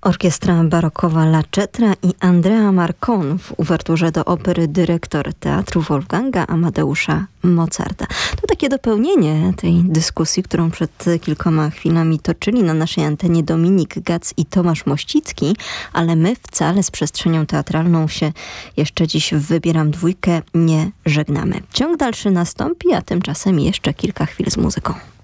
Orkiestra barokowa La Cetra i Andrea Marcon w uwerturze do opery dyrektor teatru Wolfganga Amadeusza Mozarta. To takie dopełnienie tej dyskusji, którą przed kilkoma chwilami toczyli na naszej antenie Dominik Gac i Tomasz Mościcki, ale my wcale z przestrzenią teatralną się jeszcze dziś w Wybieram Dwójkę nie żegnamy. Ciąg dalszy nastąpi, a tymczasem jeszcze kilka chwil z muzyką.